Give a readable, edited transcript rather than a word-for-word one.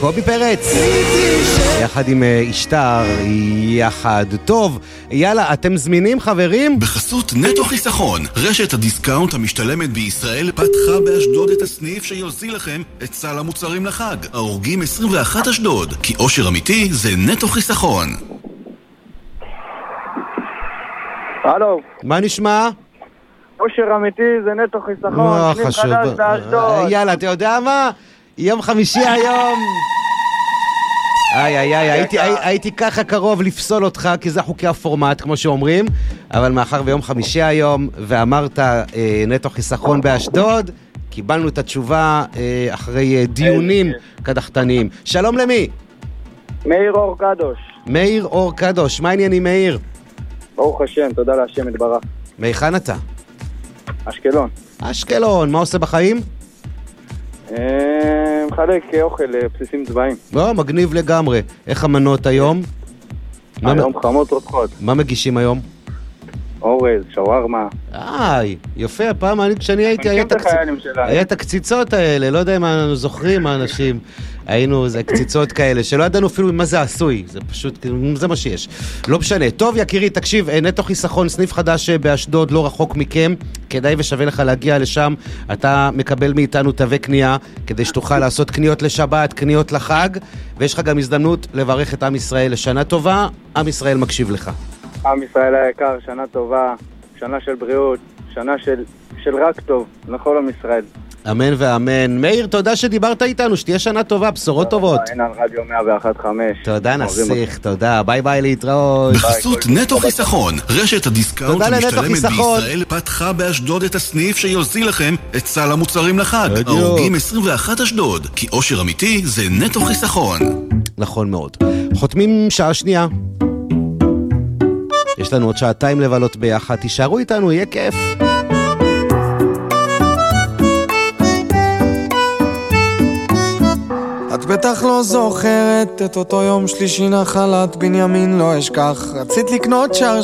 קובי פרץ, יחד עם אשתר, יחד. טוב, יאללה, אתם זמינים חברים? בחסות נטו חיסכון, רשת הדיסקאונט המשתלמת בישראל פתחה באשדוד את הסניף שיוזיל לכם את סל המוצרים לחג. ההורגים 21 אשדוד, כי אושר אמיתי זה נטו חיסכון. הלו. מה נשמע? אושר אמיתי זה נטו חיסכון, סניף חדש באשדוד. יאללה, אתה יודע מה? יום חמישי היום. הייתי ככה קרוב לפסול אותך, כי זה חוקי הפורמט, כמו שאומרים, אבל מאחר ויום חמישי היום, ואמרת נטו חיסכון באשדוד, קיבלנו את התשובה אחרי דיונים קדחתניים. שלום למי? מאיר אור קדוש. מאיר אור קדוש, מה העניינים מאיר? ברוך השם, תודה להשם יתברך. מהיכן אתה? אשקלון. אשקלון, מה עושה בחיים? מחלק אוכל בסיסים צבאיים. לא, מגניב לגמרי. איך המנות היום? היום חמות רותחות. מה מגישים היום? אורז, שווארמה. יפה, פעם כשאני הייתי, היה את הקציצות האלה, לא יודע אם אנחנו זוכרים האנשים, היינו, זה קציצות כאלה, שלא ידענו אפילו מה זה עשוי, זה פשוט, זה מה שיש. לא משנה. טוב יקירי, תקשיב, נטו חיסכון, סניף חדש באשדוד, לא רחוק מכם, כדאי ושווה לך להגיע לשם, אתה מקבל מאיתנו תווי קנייה, כדי שתוכל לעשות קניות לשבת, קניות לחג, ויש לך גם הזדמנות לברך את עם ישראל לשנה טובה, עם ישראל מקשיב לך. עם ישראל היקר, שנה טובה, שנה של בריאות, שנה של רק טוב, לכל עם ישראל. אמן ואמן. מאיר, תודה שדיברת איתנו, שתהיה שנה טובה, בשורות טובות. הנה על רדיו 101.5. תודה נסיך, תודה, ביי ביי להתראות. בחסות נטו חיסכון, רשת הדיסקאונט המשתלמת בישראל פתחה באשדוד את הסניף שיוזיל לכם את סל המוצרים לחג. ההורגים 21 אשדוד, כי אושר אמיתי זה נטו חיסכון. נכון מאוד. חותמים שעה שנייה. יש לנו עוד שעתיים לבלות ביחד, תישארו איתנו, יהיה כיף. את בטח לא זוכרת את אותו יום שלישי נחלת בנימין לא אשכח, רצית לקנות שער